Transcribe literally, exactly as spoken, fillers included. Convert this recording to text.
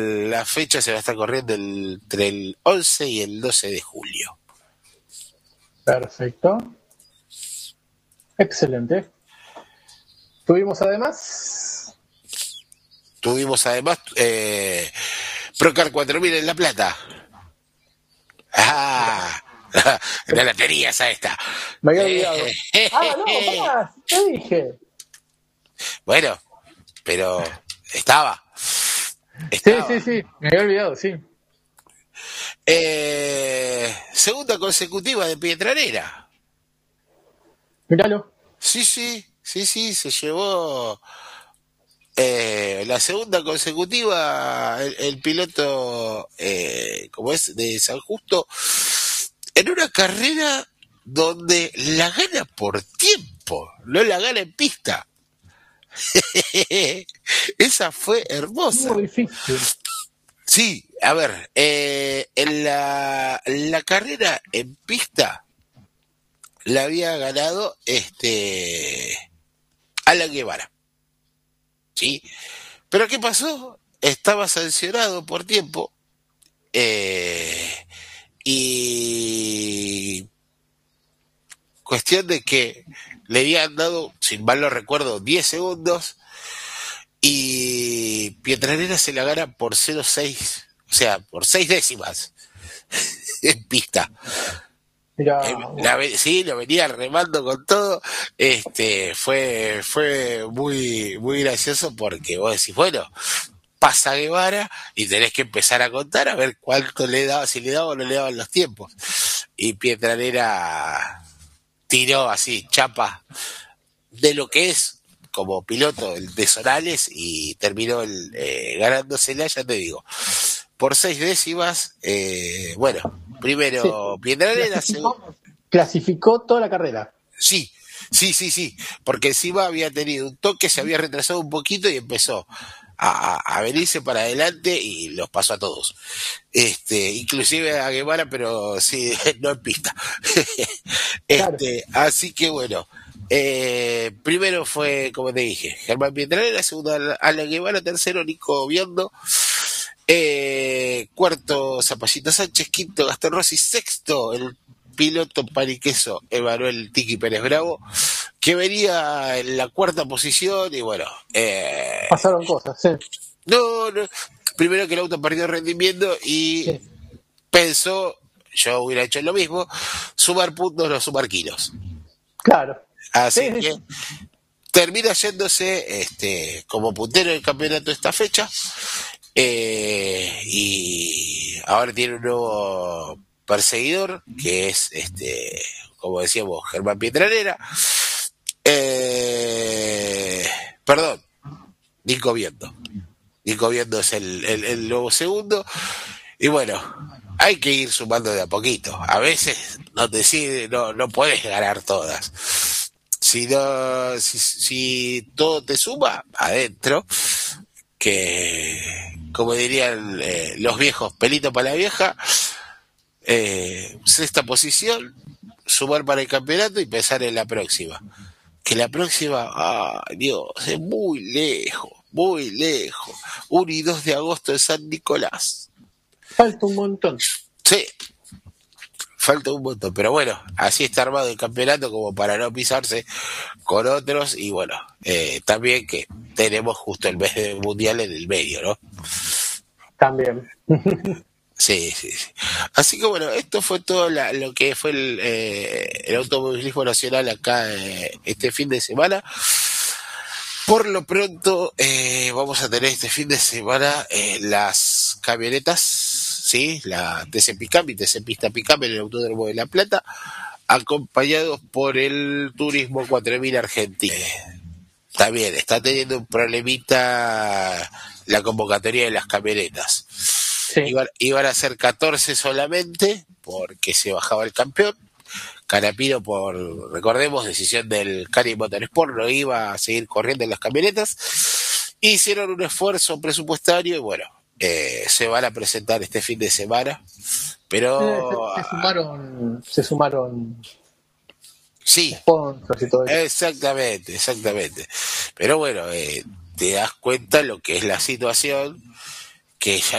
La fecha se va a estar corriendo el, entre el once y el doce de julio. Perfecto. Excelente. Tuvimos además... Tuvimos además eh, Procar cuatro mil en La Plata. Ah, no la tenías a esta. Me había olvidado. Eh, ah, no, pará, te dije. Bueno, pero estaba. estaba. Sí, sí, sí, me había olvidado, sí. Eh, segunda consecutiva de Pietranera. Míralo. Sí, sí, sí, sí, se llevó eh, la segunda consecutiva el, el piloto, eh, como es, de San Justo, en una carrera donde la gana por tiempo, no la gana en pista. Esa fue hermosa. Muy difícil. Sí, a ver, eh, en la, la carrera en pista la había ganado este Alan Guevara. ¿Sí? Pero ¿qué pasó? Estaba sancionado por tiempo eh, y cuestión de que le habían dado, sin mal no recuerdo, diez segundos y Pietranera se la gana por cero coma seis, o sea, por seis décimas en pista. Mirá, Eh, la, sí, lo venía remando con todo. Este fue fue muy muy gracioso porque vos decís, bueno, pasa Guevara y tenés que empezar a contar a ver cuánto le daba, si le daba o no le daban los tiempos. Y Pietranera tiró así, chapa de lo que es como piloto de Zonales y terminó el, eh, ganándosela, ya te digo, por seis décimas. Eh, bueno, primero sí. Pietranera clasificó, clasificó toda la carrera. Sí, sí, sí, sí, porque encima había tenido un toque, se había retrasado un poquito y empezó a, a venirse para adelante y los pasó a todos. Este, inclusive a Guevara, pero sí, no en pista. este, claro. Así que bueno, eh, primero fue, como te dije, Germán Pietranera, segundo Alan Guevara, tercero Nico Biondo, eh, cuarto Zapallito Sánchez, quinto Gastón Rossi, sexto el piloto pariqueso Emanuel Tiki Pérez Bravo, que venía en la cuarta posición y bueno, eh, pasaron cosas, sí. No, no, primero que el auto perdió rendimiento y sí. pensó, yo hubiera hecho lo mismo, sumar puntos, no sumar kilos. Claro. Así sí, que sí. termina yéndose este, como puntero del campeonato esta fecha eh, y ahora tiene un nuevo perseguidor que es, este, como decíamos, Germán Pietranera. Eh, perdón, Nico Biondo. Nico Biondo es el, el, el nuevo segundo. Y bueno, hay que ir sumando de a poquito. A veces no te sigue, no, no puedes ganar todas. Si no, si, si todo te suma, adentro, que como dirían eh, los viejos, pelito para la vieja, eh, sexta posición, sumar para el campeonato y pensar en la próxima. Que la próxima, ay Dios, es muy lejos, muy lejos. uno y dos de agosto en San Nicolás. Falta un montón. Sí, falta un montón, pero bueno, así está armado el campeonato como para no pisarse con otros y bueno, eh, también que tenemos justo el mes de mundial en el medio, ¿no? También. Sí, sí, sí. Así que bueno, esto fue todo la, lo que fue el, eh, el automovilismo nacional acá eh, este fin de semana. Por lo pronto eh, vamos a tener este fin de semana eh, las camionetas, sí, la T C Pickup y T C Pista Pickup en el Autódromo de La Plata, acompañados por el Turismo cuatro mil Argentina. Eh, también está teniendo un problemita la convocatoria de las camionetas. Sí. Iban, iban a ser catorce solamente porque se bajaba el campeón. Canapino, por, recordemos, decisión del Cari Motorsport, no iba a seguir corriendo en las camionetas. Hicieron un esfuerzo presupuestario y bueno, eh, se van a presentar este fin de semana. Pero se, se sumaron, se sumaron. Sí, sponsors y todo eso. Exactamente, exactamente. Pero bueno, eh, te das cuenta lo que es la situación, que ya